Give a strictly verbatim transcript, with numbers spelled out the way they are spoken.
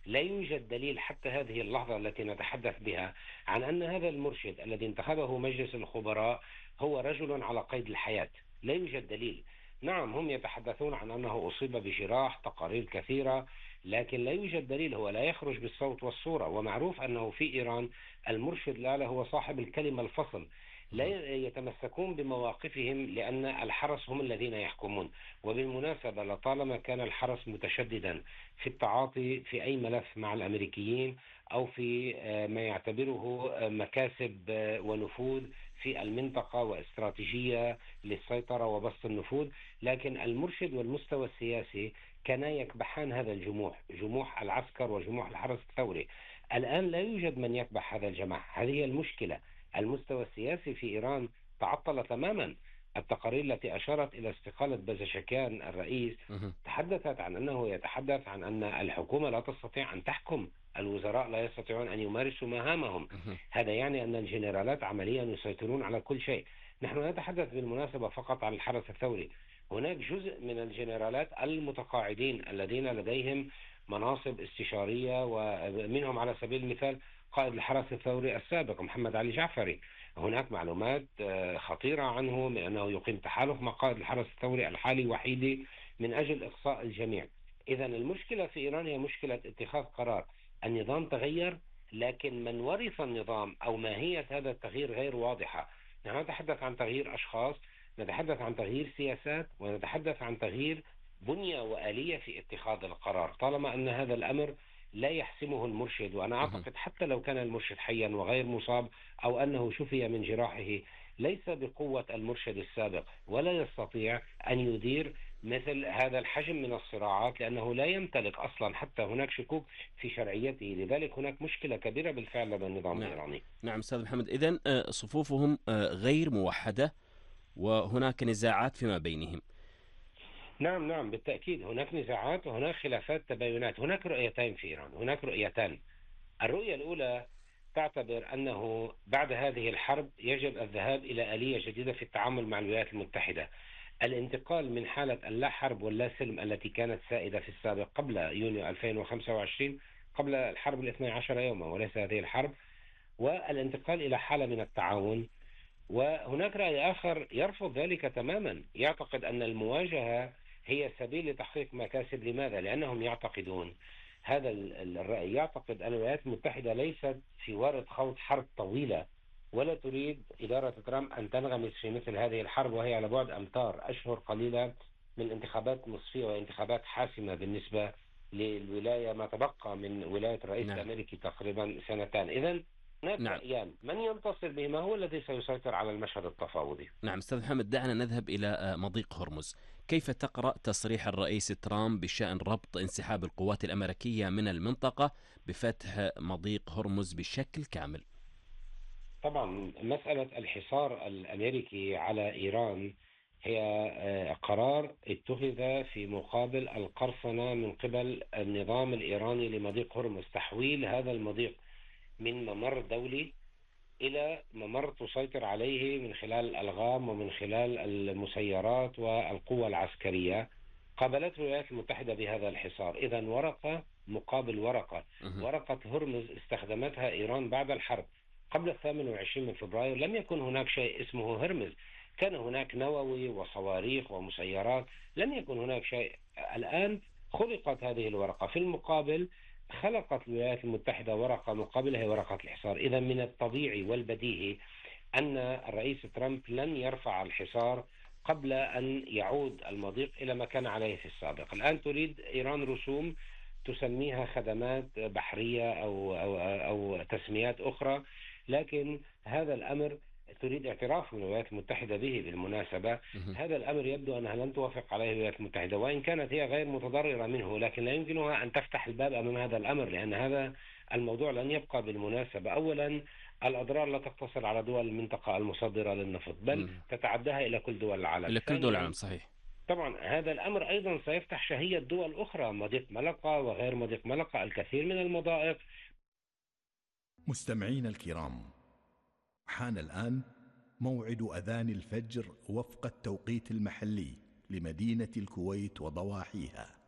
لا يوجد دليل حتى هذه اللحظة التي نتحدث بها عن أن هذا المرشد الذي انتخبه مجلس الخبراء هو رجل على قيد الحياة. لا يوجد دليل. نعم، هم يتحدثون عن أنه أصيب بجراح، تقارير كثيرة، لكن لا يوجد دليل. هو لا يخرج بالصوت والصورة، ومعروف أنه في إيران المرشد الأعلى هو صاحب الكلمة الفصل. لا يتمسكون بمواقفهم لأن الحرس هم الذين يحكمون. وبالمناسبة لطالما كان الحرس متشددا في التعاطي في أي ملف مع الأمريكيين أو في ما يعتبره مكاسب ونفوذ في المنطقة واستراتيجية للسيطرة وبسط النفوذ، لكن المرشد والمستوى السياسي كانا يكبحان هذا الجموح، جموح العسكر وجموح الحرس الثوري. الآن لا يوجد من يكبح هذا الجماح. هذه هي المشكلة. المستوى السياسي في إيران تعطل تماما. التقارير التي أشارت إلى استقالة بازشكيان الرئيس مهم. تحدثت عن أنه يتحدث عن أن الحكومة لا تستطيع أن تحكم، الوزراء لا يستطيعون أن يمارسوا مهامهم. مهم. هذا يعني أن الجنرالات عمليا يسيطرون على كل شيء. نحن نتحدث بالمناسبة فقط عن الحرس الثوري. هناك جزء من الجنرالات المتقاعدين الذين لديهم مناصب استشارية، ومنهم على سبيل المثال قائد الحرس الثوري السابق محمد علي جعفري. هناك معلومات خطيرة عنه من أنه يقيم تحالف مع قائد الحرس الثوري الحالي وحيدي من أجل إقصاء الجميع. إذا المشكلة في إيران هي مشكلة اتخاذ قرار. النظام تغير، لكن من ورث النظام أو ماهية هذا التغيير غير واضحة. نحن نتحدث عن تغيير أشخاص، نتحدث عن تغيير سياسات، ونتحدث عن تغيير بنية وآلية في اتخاذ القرار. طالما أن هذا الأمر لا يحسمه المرشد، وأنا مهم. أعتقد حتى لو كان المرشد حيا وغير مصاب أو أنه شفي من جراحه، ليس بقوة المرشد السابق، ولا يستطيع أن يدير مثل هذا الحجم من الصراعات، لأنه لا يمتلك أصلا، حتى هناك شكوك في شرعيته. لذلك هناك مشكلة كبيرة بالفعل لدى النظام نعم الإيراني. نعم أستاذ محمد، إذن آه، صفوفهم آه، غير موحدة وهناك نزاعات فيما بينهم. نعم نعم بالتأكيد هناك نزاعات وهناك خلافات، تباينات. هناك رؤيتين في إيران، هناك رؤيتان. الرؤية الأولى تعتبر أنه بعد هذه الحرب يجب الذهاب إلى آلية جديدة في التعامل مع الولايات المتحدة. الانتقال من حالة اللا حرب واللا سلم التي كانت سائدة في السابق قبل يونيو ألفين وخمسة وعشرين، قبل الحرب الاثنى عشر يوما وليس هذه الحرب، والانتقال إلى حالة من التعاون. وهناك رأي آخر يرفض ذلك تماما، يعتقد أن المواجهة هي سبيل لتحقيق مكاسب. لماذا؟ لأنهم يعتقدون، هذا الرأي يعتقد أن الولايات المتحدة ليست في وارد خوض حرب طويلة، ولا تريد إدارة ترامب أن تنغمس في مثل هذه الحرب، وهي على بعد أمتار، أشهر قليلة من انتخابات نصفية وانتخابات حاسمة بالنسبة للولاية، ما تبقى من ولاية الرئيس نعم الأمريكي تقريبا سنتان. إذن هناك نعم رأيان، من ينتصر بهما هو الذي سيسيطر على المشهد التفاوضي. نعم أستاذ محمد، دعنا نذهب إلى آه، مضيق هرمز. كيف تقرأ تصريح الرئيس ترامب بشأن ربط انسحاب القوات الأمريكية من المنطقة بفتح مضيق هرمز بشكل كامل؟ طبعا مسألة الحصار الأمريكي على إيران هي آه، قرار اتخذ في مقابل القرصنة من قبل النظام الإيراني لمضيق هرمز، تحويل هذا المضيق من ممر دولي إلى ممر تسيطر عليه من خلال الألغام ومن خلال المسيرات والقوة العسكرية. قابلته الولايات المتحدة بهذا الحصار. إذا ورقة مقابل ورقة. مهم. ورقة هرمز استخدمتها إيران بعد الحرب. قبل الثامن والعشرين من فبراير لم يكن هناك شيء اسمه هرمز. كان هناك نووي وصواريخ ومسيرات، لم يكن هناك شيء. الآن خلقت هذه الورقة. في المقابل خلقت الولايات المتحدة ورقة مقابلها، ورقة الحصار. إذا من الطبيعي والبديهي أن الرئيس ترامب لن يرفع الحصار قبل أن يعود المضيق إلى ما كان عليه في السابق. الآن تريد إيران رسوم تسميها خدمات بحرية أو, أو, أو تسميات أخرى، لكن هذا الأمر تريد اعتراف من الولايات المتحدة به. بالمناسبة مهم. هذا الأمر يبدو أنها لن توافق عليه الولايات المتحدة، وإن كانت هي غير متضررة منه، لكن لا يمكنها أن تفتح الباب أمام هذا الأمر، لأن هذا الموضوع لن يبقى. بالمناسبة أولا الأضرار لا تقتصر على دول المنطقة المصدرة للنفط، بل مهم. تتعداها إلى كل دول العالم. إلى كل دول العالم، ثانيا صحيح. طبعا هذا الأمر أيضا سيفتح شهية دول أخرى، مضيق ملقا وغير مضيق ملقا، الكثير من المضائق. مستمعين الكرام، حان الآن موعد أذان الفجر وفق التوقيت المحلي لمدينة الكويت وضواحيها.